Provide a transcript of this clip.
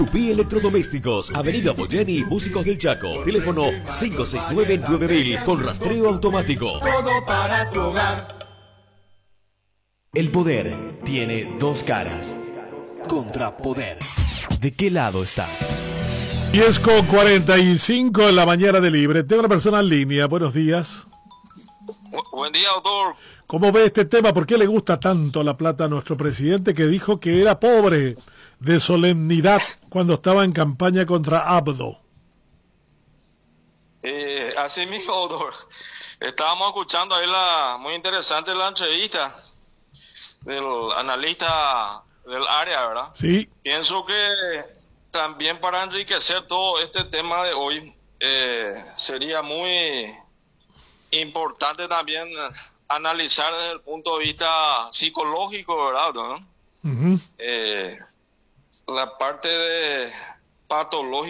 Tupí Electrodomésticos, Avenida Boyeni, Músicos del Chaco. Teléfono 569-9000 con rastreo automático. Todo para tu hogar. El poder tiene dos caras. Contrapoder. ¿De qué lado estás? 10:45 en la mañana de Libre. Tengo una persona en línea. Buenos días. Buen día, doctor. ¿Cómo ve este tema? ¿Por qué le gusta tanto la plata a nuestro presidente que dijo que era pobre de solemnidad cuando estaba en campaña contra Abdo? Así mismo, doctor. Estábamos escuchando ahí muy interesante la entrevista del analista del área, ¿verdad? Sí. Pienso que también para enriquecer todo este tema de hoy sería muy importante también analizar desde el punto de vista psicológico, ¿verdad? ¿No? Uh-huh. La parte de patológica